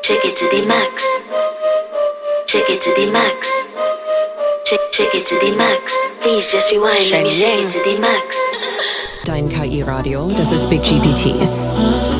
Check it to the max. Check it to the max. Check it to the max. Please just rewind. Let me shake it to the max. Dein KI-Radio, das ist Big GPT.